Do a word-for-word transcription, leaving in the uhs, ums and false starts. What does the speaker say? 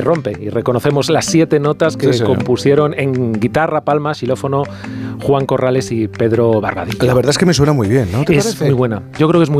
rompe. Y reconocemos las siete notas que sí, compusieron en guitarra, palma, xilófono, Juan Corrales y Pedro Barbadillo. La verdad es que me suena muy bien, ¿no? ¿Te es parece? muy buena. Yo creo que es muy